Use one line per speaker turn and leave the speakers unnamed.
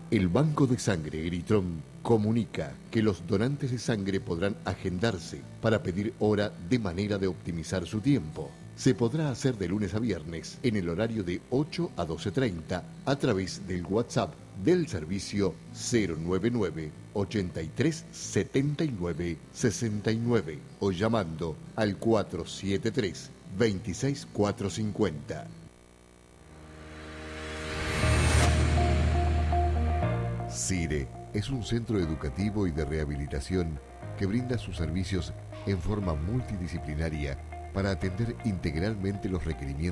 El Banco de Sangre Eritron comunica que los donantes de sangre podrán agendarse para pedir hora de manera de optimizar su tiempo. Se podrá hacer de lunes a viernes en el horario de 8 a 12:30 a través del WhatsApp del servicio 099 83 79 69 o llamando al 473 26450. CIRE es un centro educativo y de rehabilitación que brinda sus servicios en forma multidisciplinaria para atender integralmente los requerimientos